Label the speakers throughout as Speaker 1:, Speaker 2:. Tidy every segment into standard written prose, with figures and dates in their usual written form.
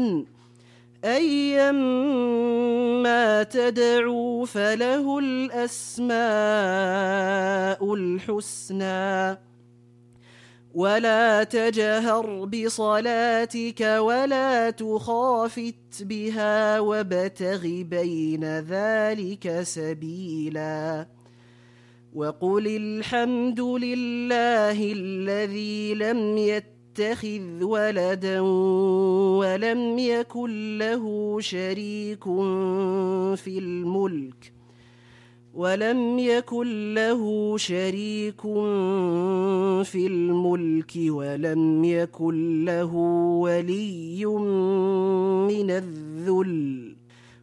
Speaker 1: أيما تدعوا فله الأسماء الحسنى ولا تجهر بصلاتك ولا تخافت بها وابتغ بين ذلك سبيلا وقل الحمد لله الذي لم يتخذ ولدا ولم يكن له شريك في الملك ولم يكن له ولي من الذل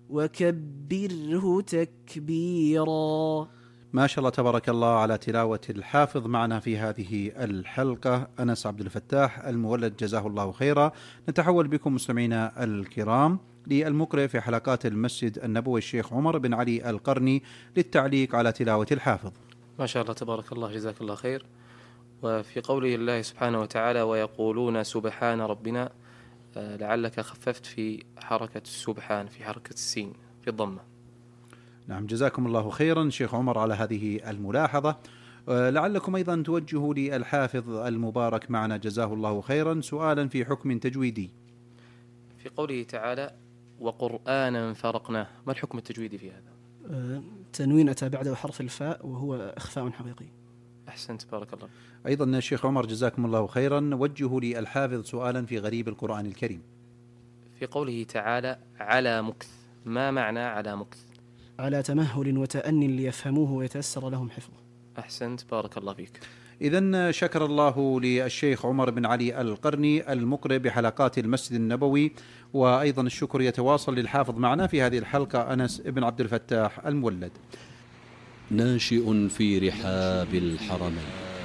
Speaker 1: وكبره تكبيرا.
Speaker 2: ما شاء الله تبارك الله على تلاوة الحافظ معنا في هذه الحلقة أنس عبد الفتاح المولد جزاه الله خيرا. نتحول بكم مستمعينا الكرام للمقرئ في حلقات المسجد النبوي الشيخ عمر بن علي القرني للتعليق على تلاوة الحافظ.
Speaker 3: ما شاء الله تبارك الله جزاك الله خير. وفي قوله الله سبحانه وتعالى ويقولون سبحان ربنا، لعلك خففت في حركة السبحان في حركة السين في الضمة.
Speaker 2: نعم جزاكم الله خيرا شيخ عمر على هذه الملاحظة. لعلكم أيضا توجهوا للحافظ المبارك معنا جزاه الله خيرا سؤالا في حكم تجويدي.
Speaker 3: في قوله تعالى وقرآنا فرقناه، ما الحكم التجويدي في هذا؟
Speaker 1: تنوين أتى بعده حرف الفاء وهو إخفاء حقيقي.
Speaker 3: أحسنت بارك الله.
Speaker 2: أيضا الشيخ عمر جزاكم الله خيرا وجهوا للحافظ سؤالا في غريب القرآن الكريم.
Speaker 3: في قوله تعالى على مكث، ما معنى على مكث؟
Speaker 1: على تمهل وتأني ليفهموه ويتيسر لهم حفظه.
Speaker 3: أحسنت بارك الله فيك.
Speaker 2: إذن شكر الله للشيخ عمر بن علي القرني المقرئ بحلقات المسجد النبوي، وأيضا الشكر يتواصل للحافظ معنا في هذه الحلقة أنس بن عبد الفتاح المولد.
Speaker 4: ناشئ في رحاب الحرمين.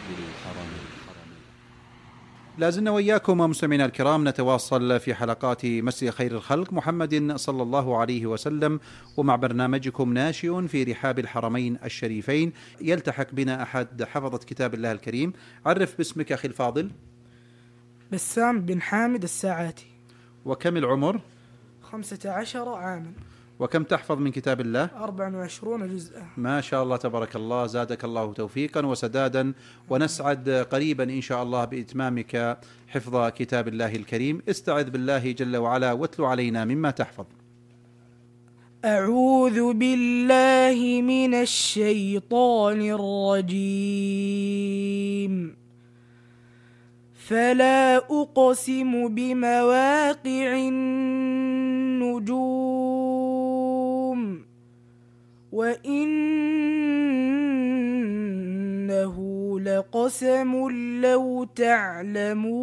Speaker 2: لازلنا وإياكم مستمعينا الكرام نتواصل في حلقات مسجد خير الخلق محمد صلى الله عليه وسلم، ومع برنامجكم ناشئ في رحاب الحرمين الشريفين. يلتحق بنا أحد حفظة كتاب الله الكريم. عرف باسمك أخي الفاضل.
Speaker 5: بسام بن حامد الساعاتي.
Speaker 2: وكم العمر؟
Speaker 5: 15 عاما.
Speaker 2: وكم تحفظ من كتاب الله؟
Speaker 5: 24 جزءا.
Speaker 2: ما شاء الله تبارك الله، زادك الله توفيقا وسدادا، ونسعد قريبا إن شاء الله بإتمامك حفظ كتاب الله الكريم. استعذ بالله جل وعلا واتل علينا مما تحفظ.
Speaker 5: أعوذ بالله من الشيطان الرجيم. فلا أقسم بمواقع النجوم وإنه لقسم لو تعلمون